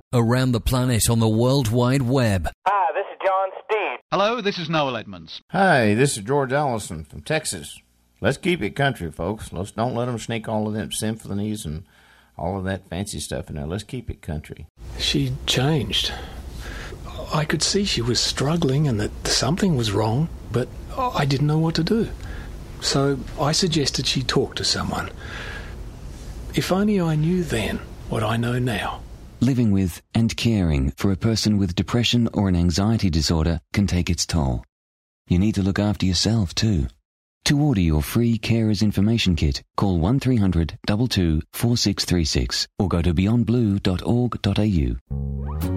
around the planet on the World Wide Web. Hi, this is John Steed. Hello, this is Noel Edmonds. Hi, this is George Allison from Texas. Let's keep it country, folks. Let's don't let them sneak all of them symphonies and all of that fancy stuff in there. Let's keep it country. She changed. I could see she was struggling and that something was wrong, but I didn't know what to do. So I suggested she talk to someone. If only I knew then what I know now. Living with and caring for a person with depression or an anxiety disorder can take its toll. You need to look after yourself too. To order your free Carers Information Kit, call 1300 22 4636 or go to beyondblue.org.au.